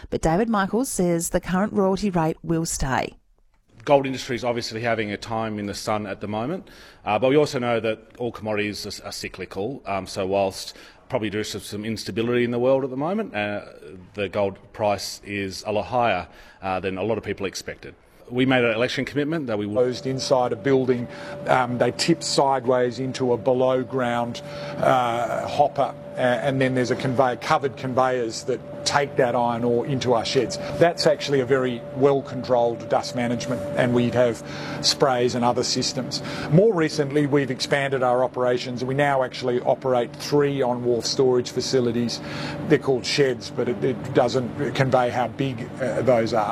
But David Michaels says the current royalty rate will stay. Gold industry is obviously having a time in the sun at the moment, but we also know that all commodities are cyclical. So whilst probably due to some instability in the world at the moment, the gold price is a lot higher than a lot of people expected. We made an election commitment that we would. Closed inside a building, they tip sideways into a below ground hopper, and then there's covered conveyors that take that iron ore into our sheds. That's actually a very well controlled dust management, and we have sprays and other systems. More recently we've expanded our operations. We now actually operate 3 on-wharf storage facilities. They're called sheds, but it doesn't convey how big those are.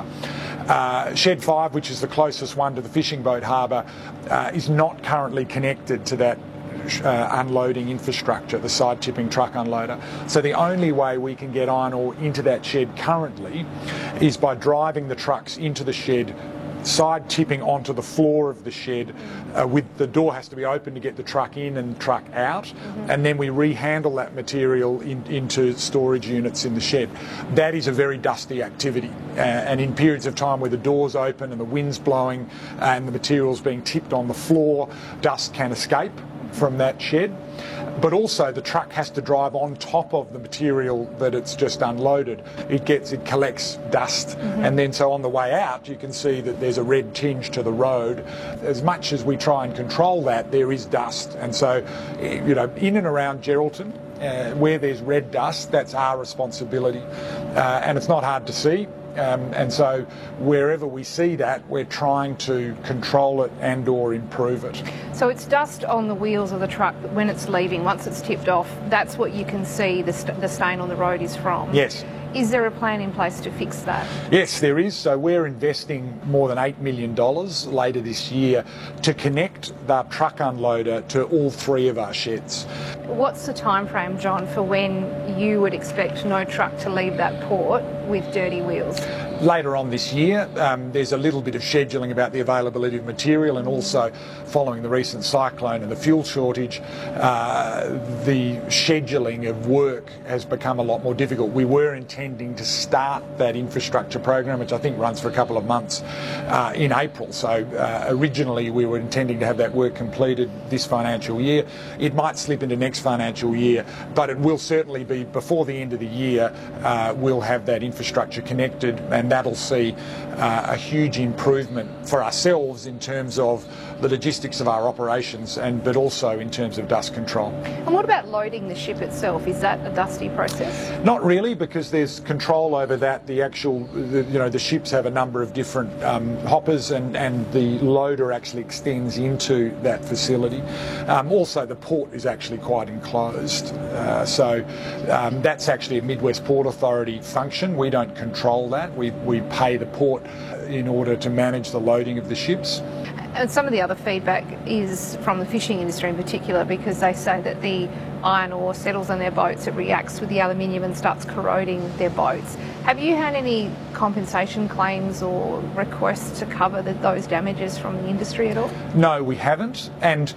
Shed 5, which is the closest one to the fishing boat harbour, is not currently connected to that unloading infrastructure, the side tipping truck unloader. So the only way we can get iron ore into that shed currently is by driving the trucks into the shed, side tipping onto the floor of the shed, with the door has to be open to get the truck in and truck out, and then we rehandle that material into storage units in the shed. That is a very dusty activity, and in periods of time where the door's open and the wind's blowing and the material's being tipped on the floor, dust can escape from that shed, but also the truck has to drive on top of the material that it's just unloaded. It collects dust, and then so on the way out you can see that there's a red tinge to the road. As much as we try and control that, there is dust, and so in and around Geraldton, where there's red dust, that's our responsibility, and it's not hard to see. And so wherever we see that, we're trying to control it and or improve it. So it's dust on the wheels of the truck when it's leaving, once it's tipped off, that's what you can see the stain on the road is from? Yes. Is there a plan in place to fix that? Yes, there is. So we're investing more than $8 million later this year to connect the truck unloader to all 3 of our sheds. What's the time frame, John, for when you would expect no truck to leave that port with dirty wheels? Later on this year, there's a little bit of scheduling about the availability of material, and also following the recent cyclone and the fuel shortage, the scheduling of work has become a lot more difficult. We were intending to start that infrastructure program, which I think runs for a couple of months, in April. So originally we were intending to have that work completed this financial year. It might slip into next financial year, but it will certainly be before the end of the year. We'll have that infrastructure connected, and that'll see a huge improvement for ourselves in terms of the logistics of our operations, but also in terms of dust control. And what about loading the ship itself? Is that a dusty process? Not really, because there's control over that. The ships have a number of different hoppers, and the loader actually extends into that facility. Also, the port is actually quite enclosed, so that's actually a Mid West Port Authority function. We don't control that. We pay the port in order to manage the loading of the ships. And some of the other feedback is from the fishing industry in particular, because they say that the iron ore settles on their boats, it reacts with the aluminium and starts corroding their boats. Have you had any compensation claims or requests to cover those damages from the industry at all? No, we haven't. And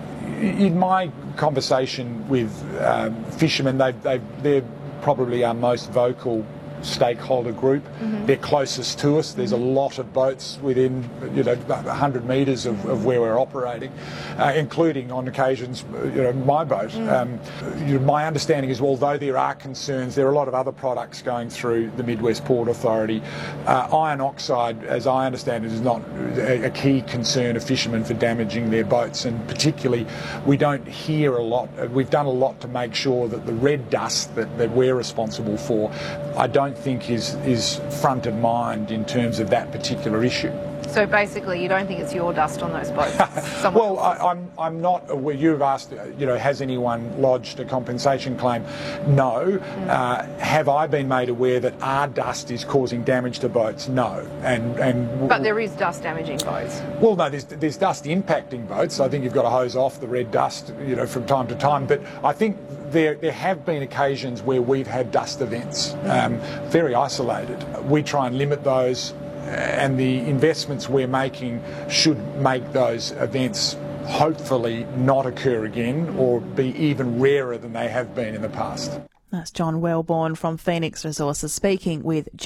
in my conversation with fishermen, they're probably our most vocal stakeholder group. They're closest to us. There's a lot of boats within 100 metres of where we're operating, including on occasions my boat. My understanding is, although there are concerns, there are a lot of other products going through the Mid West Port Authority. Iron oxide, as I understand it, is not a key concern of fishermen for damaging their boats, and particularly we don't hear a lot. We've done a lot to make sure that the red dust that we're responsible for, I don't think is front of mind in terms of that particular issue. So basically, you don't think it's your dust on those boats? Well, I'm not aware. You've asked, has anyone lodged a compensation claim? No. Have I been made aware that our dust is causing damage to boats? No. But there is dust damaging boats. Well, no, there's dust impacting boats. I think you've got to hose off the red dust, from time to time. But I think there have been occasions where we've had dust events, very isolated. We try and limit those, and the investments we're making should make those events hopefully not occur again, or be even rarer than they have been in the past. That's John Wellborn from Phoenix Resources speaking with